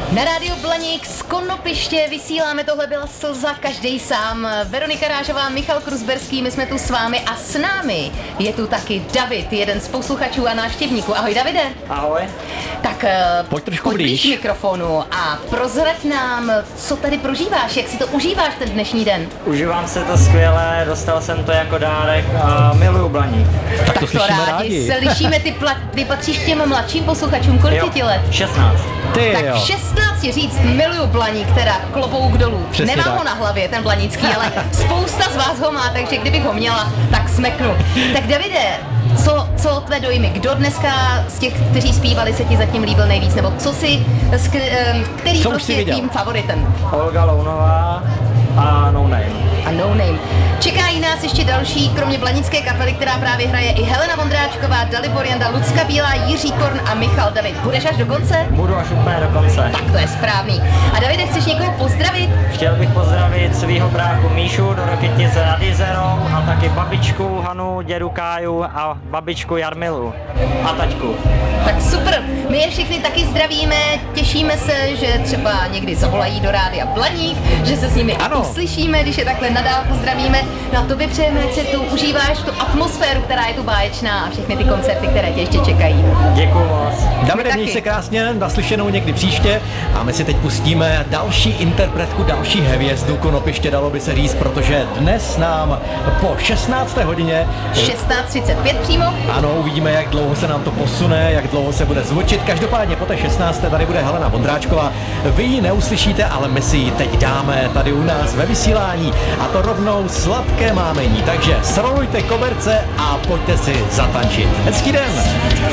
Na rádiu Blaník z Konopiště vysíláme, tohle byla Slza, každej sám. Veronika Rážová, Michal Kruzberský, my jsme tu s vámi a s námi je tu taky David, jeden z posluchačů a návštěvníků. Ahoj Davide. Ahoj. Tak Pojď trošku blíž mikrofonu a prozrať nám, co tady prožíváš, jak si to užíváš ten dnešní den. Užívám se to skvěle, dostal jsem to jako dárek a miluju Blaník. Tak to slyšíme rádi. Slyšíme, ty patříš k těm mladším posluchačům, kolik je ti let? 16. Tak 16 říct miluju Blaník, teda klobouk dolů. Přesně Nemám tak. ho na hlavě, ten Blanícký, ale spousta z vás ho má, takže kdybych ho měla, tak smeknu. Tak Davide, co tvé dojmy? Kdo dneska z těch, kteří zpívali, se ti zatím líbil nejvíc? Nebo který Co prostě je tvým favoritem? Olga Lounová a No Name. A No Name. Čekají nás ještě další, kromě blanické kapely, která právě hraje, i Helena Vondráčková, Dalibor Janda, Lucka Bílá, Jiří Korn a Michal David. Budeš až do konce? Budu až úplně do konce. Tak to je správný. A Davide, chceš někoho pozdravit? Chtěl bych pozdravit svýho bráchu Míšu do Rokytnice nad Jizerou a taky babičku Hanu, dědu Káju a babičku Jarmilu a taťku. Tak super, my je všechny taky zdravíme, těšíme se, že třeba někdy zavolají do rádia Blaník, že se s nimi uslyšíme, když je takhle nadál pozdravíme. No a tobě přejeme, ať si tu užíváš tu atmosféru, která je tu báječná a všechny ty koncerty, které tě ještě čekají. Děkuju moc. Davide, měj se krásně, naslyšenou někdy příště a my si teď pustíme další interpretku, další hvězdu Konopiště, dalo by se říct, protože dnes nám po 16. hodině 16:35 přímo. Ano, uvidíme, jak dlouho se nám to posune, jak dlouho se bude zvučit. Každopádně po té 16. tady bude Helena Vondráčková. Vy ji neuslyšíte, ale my si ji teď dáme tady u nás ve vysílání. A to rovnou sladké mámení. Takže srolujte koberce a pojďte si zatančit. Hezký den!